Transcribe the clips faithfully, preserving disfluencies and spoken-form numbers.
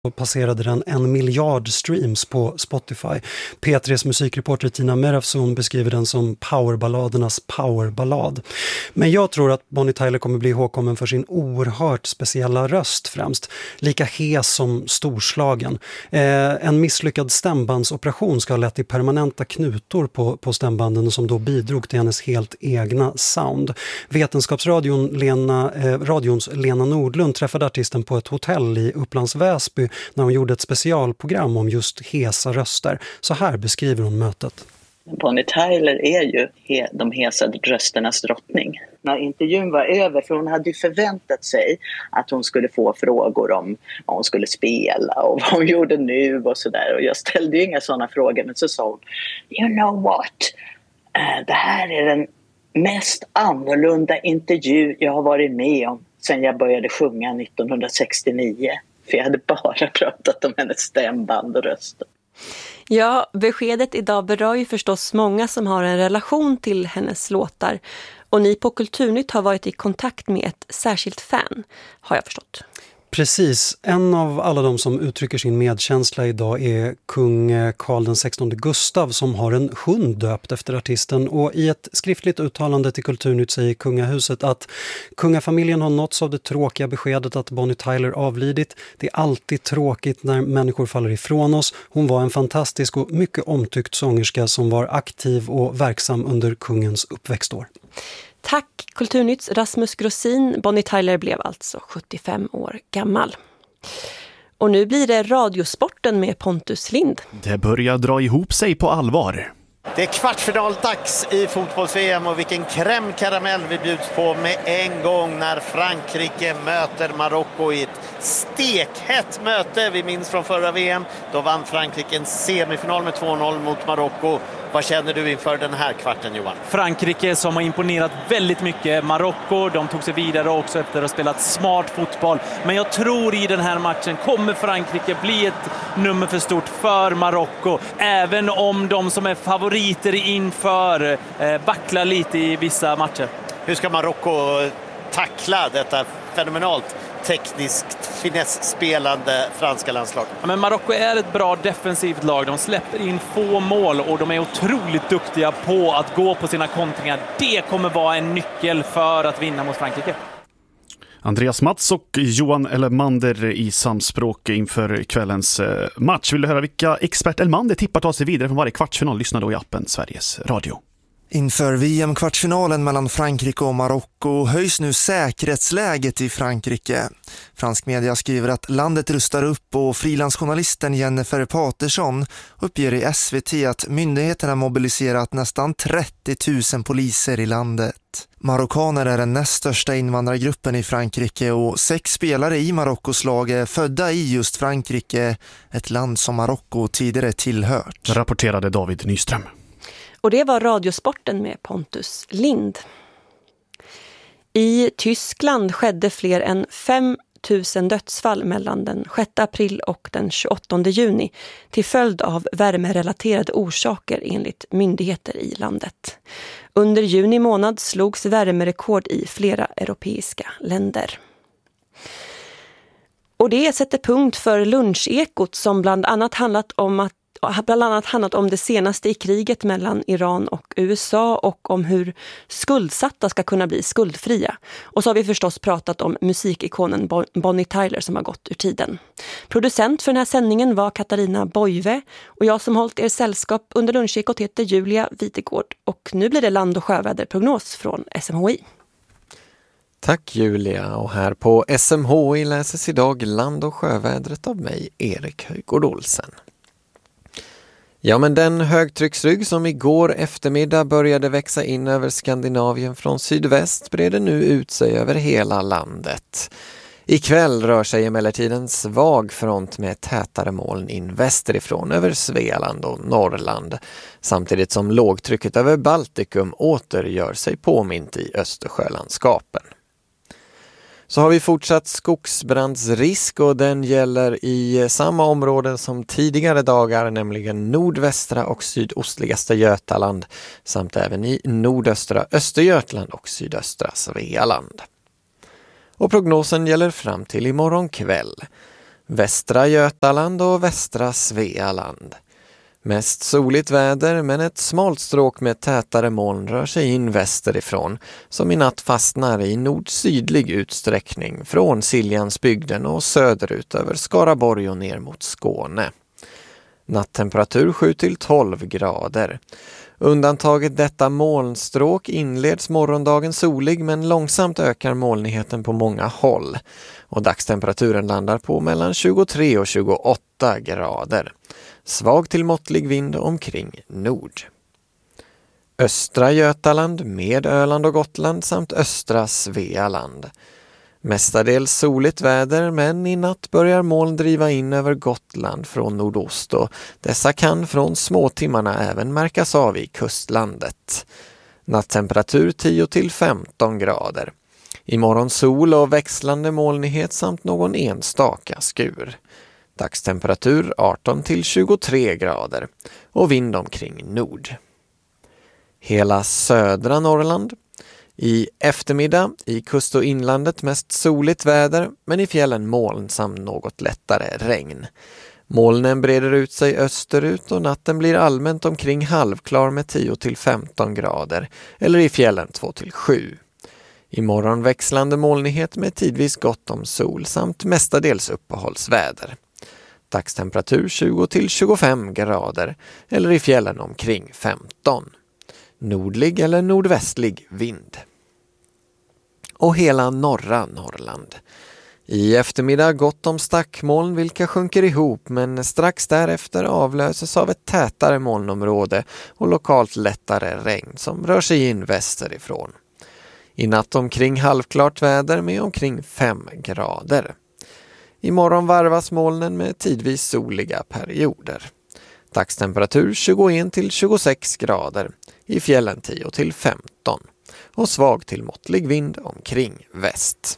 och passerade den en miljard streams på Spotify. P tre:s musikreporter Tina Merafson beskriver den som powerballadernas powerballad. Men jag tror att Bonnie Tyler kommer bli ihågkommen för sin oerhört speciella röst främst. Lika hes som storslagen. Eh, en misslyckad stämbandsoperation ska ha lett till permanenta knutor på, på stämbanden som då bidrog till hennes helt egna sound. Vetenskapsradion Lena, eh, radions Lena Nordlund träffade artisten på ett hotell i Upplands Väsby när hon gjorde ett specialprogram om just hesa röster. Så här beskriver hon mötet. Bonnie Tyler är ju he- de hesa rösternas drottning. När intervjun var över, för hon hade ju förväntat sig att hon skulle få frågor om vad hon skulle spela och vad hon gjorde nu och sådär. Och jag ställde ju inga sådana frågor, men så sa hon, you know what, uh, det här är den mest annorlunda intervju jag har varit med om sedan jag började sjunga nittonhundrasextionio. För jag hade bara pratat om hennes stämband och röst. Ja, beskedet idag berör ju förstås många som har en relation till hennes låtar. Och ni på Kulturnytt har varit i kontakt med ett särskilt fan, har jag förstått. Precis. En av alla de som uttrycker sin medkänsla idag är kung Karl den sextonde Gustav som har en hund döpt efter artisten. Och i ett skriftligt uttalande till Kulturnytt säger kungahuset att kungafamiljen har nåtts av det tråkiga beskedet att Bonnie Tyler avlidit. Det är alltid tråkigt när människor faller ifrån oss. Hon var en fantastisk och mycket omtyckt sångerska som var aktiv och verksam under kungens uppväxtår. Tack Kulturnytts Rasmus Grossin. Bonnie Tyler blev alltså sjuttiofem år gammal. Och nu blir det radiosporten med Pontus Lind. Det börjar dra ihop sig på allvar. Det är kvartsfinaldags i fotbolls-V M och vilken krämkaramell vi bjuds på med en gång när Frankrike möter Marocko i ett stekhett möte. Vi minns från förra V M, då vann Frankrike en semifinal med två noll mot Marocko. Vad känner du inför den här kvarten, Johan? Frankrike som har imponerat väldigt mycket. Marocko, de tog sig vidare också efter att ha spelat smart fotboll. Men jag tror i den här matchen kommer Frankrike bli ett nummer för stort för Marocko. Även om de som är favoriter inför eh, backlar lite i vissa matcher. Hur ska Marocko tackla detta fenomenalt tekniskt finessspelande franska landslag? Ja, men Marocko är ett bra defensivt lag. De släpper in få mål och de är otroligt duktiga på att gå på sina kontringar. Det kommer vara en nyckel för att vinna mot Frankrike. Andreas Mats och Johan Elmander i samspråk inför kvällens match. Vill du höra vilka expert Elmander tippar ta sig vidare från varje kvartsfinal? Lyssna då i appen Sveriges Radio. Inför V M-kvartsfinalen mellan Frankrike och Marocko höjs nu säkerhetsläget i Frankrike. Fransk media skriver att landet rustar upp och frilansjournalisten Jennifer Paterson uppger i S V T att myndigheterna mobiliserat nästan trettio tusen poliser i landet. Marockaner är den näst största invandrargruppen i Frankrike och sex spelare i Marockos lag är födda i just Frankrike, ett land som Marocko tidigare tillhört. Rapporterade David Nyström. Och det var radiosporten med Pontus Lind. I Tyskland skedde fler än fem tusen dödsfall mellan den sjätte april och den tjugoåttonde juni till följd av värmerelaterade orsaker enligt myndigheter i landet. Under juni månad slogs värmerekord i flera europeiska länder. Och det sätter punkt för lunchekot som bland annat handlat om att bland annat handlat om det senaste i kriget mellan Iran och U S A och om hur skuldsatta ska kunna bli skuldfria. Och så har vi förstås pratat om musikikonen Bonnie Tyler som har gått ur tiden. Producent för den här sändningen var Katarina Boive och jag som hållit er sällskap under lunchekot heter Julia Videgård. Och nu blir det land- och sjöväderprognos från S M H I. Tack Julia, och här på S M H I läses idag land- och sjövädret av mig, Erik Höjgård Olsen. Ja, men den högtrycksrygg som igår eftermiddag började växa in över Skandinavien från sydväst breder nu ut sig över hela landet. Ikväll rör sig emellertid en svag front med tätare moln in västerifrån över Svealand och Norrland, samtidigt som lågtrycket över Baltikum åter gör sig påmint i Östersjölandskapen. Så har vi fortsatt skogsbrandsrisk och den gäller i samma områden som tidigare dagar, nämligen nordvästra och sydostligaste Götaland samt även i nordöstra Östergötland och sydöstra Svealand. Och prognosen gäller fram till imorgon kväll. Västra Götaland och västra Svealand. Mest soligt väder, men ett smalt stråk med tätare moln rör sig in västerifrån, som i natt fastnar i nord-sydlig utsträckning från Siljansbygden och söderut över Skaraborg och ner mot Skåne. Nattemperatur sju till tolv grader. Undantaget detta molnstråk inleds morgondagen solig, men långsamt ökar molnigheten på många håll. Och dagstemperaturen landar på mellan tjugotre och tjugoåtta grader. Svag till måttlig vind omkring nord. Östra Götaland med Öland och Gotland samt östra Svealand. Mestadels soligt väder, men i natt börjar moln driva in över Gotland från nordost och dessa kan från småtimmarna även märkas av i kustlandet. Nattemperatur tio till femton grader. Imorgon sol och växlande molnighet samt någon enstaka skur. Dagstemperatur arton till tjugotre grader och vind omkring nord. Hela södra Norrland. I eftermiddag i kust- och inlandet mest soligt väder, men i fjällen moln samt något lättare regn. Molnen breder ut sig österut och natten blir allmänt omkring halvklar med tio till femton grader eller i fjällen två till sju. Imorgon växlande molnighet med tidvis gott om sol samt mestadels uppehållsväder. Dagstemperatur tjugo till tjugofem grader eller i fjällen omkring femton. Nordlig eller nordvästlig vind. Och hela norra Norrland. I eftermiddag gott om stackmoln vilka sjunker ihop, men strax därefter avlöses av ett tätare molnområde och lokalt lättare regn som rör sig in västerifrån. I natt omkring halvklart väder med omkring fem grader. Imorgon varvas molnen med tidvis soliga perioder. Dagstemperatur tjugoett till tjugosex grader, i fjällen tio till femton och svag till måttlig vind omkring väst.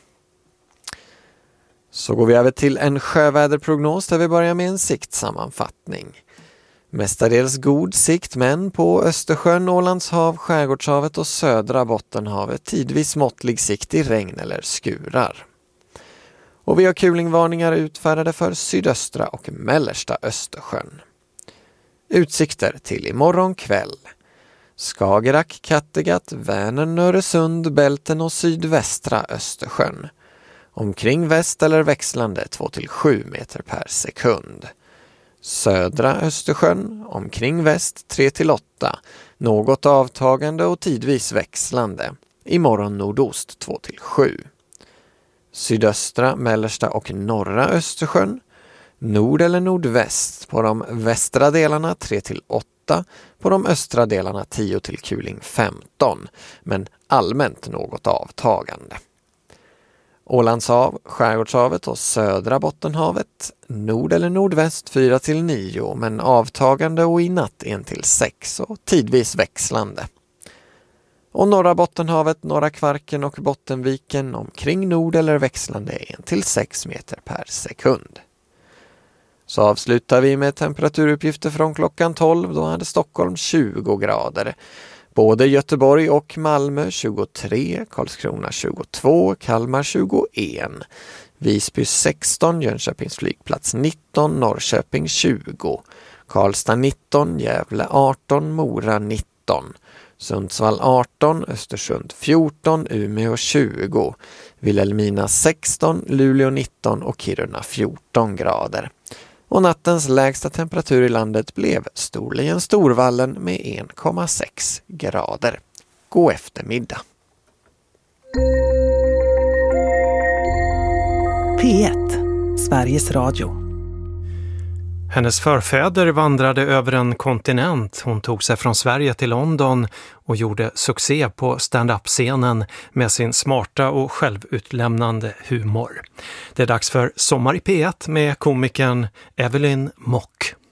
Så går vi över till en sjöväderprognos där vi börjar med en siktsammanfattning. Mestadels god sikt, men på Östersjön, Ålands hav, Skärgårdshavet och södra Bottenhavet tidvis måttlig sikt i regn eller skurar. Och vi har kulingvarningar utfärdade för sydöstra och mellersta Östersjön. Utsikter till imorgon kväll. Skagerrak, Kattegatt, Vänern, Öresund, Bälten och sydvästra Östersjön. Omkring väst eller växlande två till sju meter per sekund. Södra Östersjön, omkring väst tre till åtta, något avtagande och tidvis växlande. Imorgon nordost två till sju. Sydöstra, mellersta och norra Östersjön. Nord eller nordväst, på de västra delarna tre till åtta, på de östra delarna tio till kuling femton, men allmänt något avtagande. Ålandshav, Skärgårdshavet och södra Bottenhavet, nord eller nordväst fyra till nio, men avtagande och i natt ett till sex och tidvis växlande. Och norra Bottenhavet, norra Kvarken och Bottenviken omkring nord eller växlande ett till sex meter per sekund. Så avslutar vi med temperaturuppgifter från klockan tolv. Då hade Stockholm tjugo grader. Både Göteborg och Malmö tjugotre, Karlskrona tjugotvå, Kalmar tjugoett, Visby sexton, Jönköpings flygplats nitton, Norrköping tjugo, Karlstad nitton, Gävle arton, Mora nitton, Sundsvall arton, Östersund fjorton, Umeå tjugo, Vilhelmina sexton, Luleå nitton och Kiruna fjorton grader. Och nattens lägsta temperatur i landet blev Storlien Storvallen med en komma sex grader. God eftermiddag. P ett, Sveriges Radio. Hennes förfäder vandrade över en kontinent. Hon tog sig från Sverige till London och gjorde succé på stand-up-scenen med sin smarta och självutlämnande humor. Det är dags för Sommar i P ett med komikern Evelyn Mock.